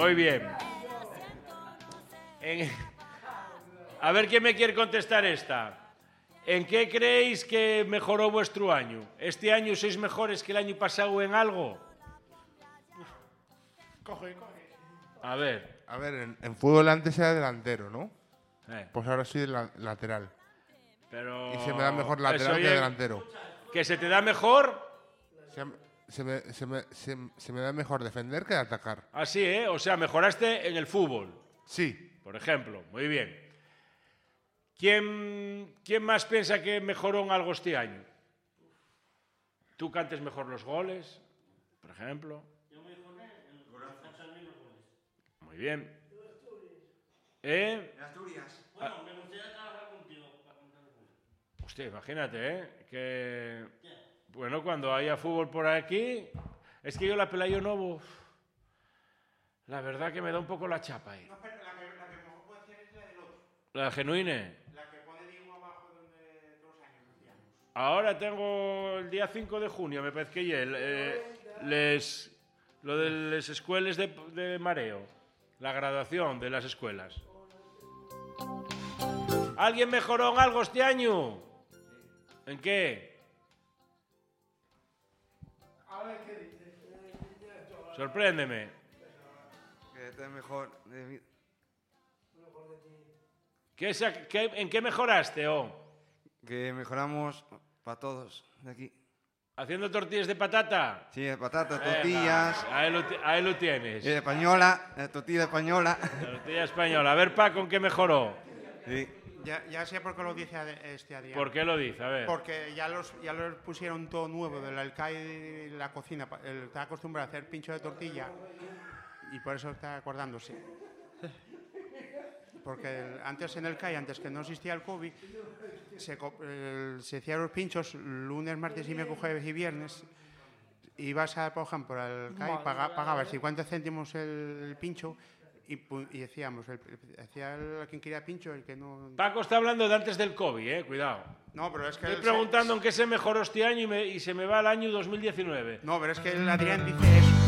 Muy bien. A ver quién me quiere contestar esta. ¿En qué creéis que mejoró vuestro año? ¿Este año sois mejores que el año pasado en algo? Coge. A ver. A ver, en fútbol antes era delantero, ¿no? Pues ahora soy lateral. Pero... Y se me da mejor lateral que delantero. ¿Que se te da mejor? Se me da mejor defender que atacar. Ah, sí, ¿eh? O sea, mejoraste en el fútbol. Sí. Por ejemplo, muy bien. ¿Quién más piensa que mejoró en algo este año? ¿Tú cantes mejor los goles, por ejemplo? Yo mejoré en los goles. Muy bien. En Asturias. Bueno, me gustaría trabajar contigo para contar los goles. Hostia, imagínate, que... Bueno, cuando haya fútbol por aquí... Es que yo la Pelayo Novo... La verdad que me da un poco la chapa ahí. No, pero la que mejor puede hacer es la del otro. ¿La Genuine? La que pone Diego abajo donde todos los años hacíamos. Ahora tengo el día 5 de junio, me parece que ya, lo de las escuelas de mareo, la graduación de las escuelas. ¿Alguien mejoró en algo este año? ¿En qué? A ver qué dices. Sorpréndeme. Que esté mejor. ¿En qué mejoraste, Que mejoramos para todos de aquí. ¿Haciendo tortillas de patata? Sí, de patatas, tortillas. Ahí lo tienes. Española, tortilla española. Tortilla española. A ver, Paco, ¿en qué mejoró? Sí. Ya sé por qué lo dice Adrián. ¿Por qué lo dice? A ver. Porque ya los pusieron todo nuevo del alcaide y la cocina. Él está acostumbrado a hacer pincho de tortilla y por eso está acordándose. Porque antes en el CAI, antes que no existía el COVID, se hacían los pinchos lunes, martes y miércoles y viernes. Ibas a, por ejemplo, al CAI, pagabas 50 céntimos el pincho y decíamos, hacía quien quería pincho, el que no... Paco está hablando de antes del COVID, cuidado. No, pero es que... Estoy preguntando en qué se mejoró este año y se me va el año 2019. No, pero es que el Adrián dice eso.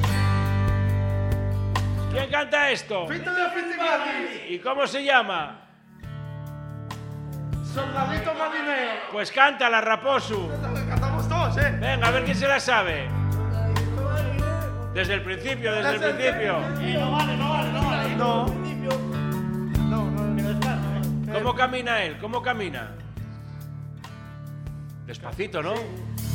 ¿Quién canta esto? ¡Fito de Fitibali! ¿Y cómo se llama? ¡Soldadito marinero! Pues cántala, Raposu. Cantamos todos, ¿eh? Venga, a ver quién se la sabe. Desde el principio, desde el principio. No vale. No. Me lo descargo, ¿Cómo camina él? ¿Cómo camina? Despacito, ¿no?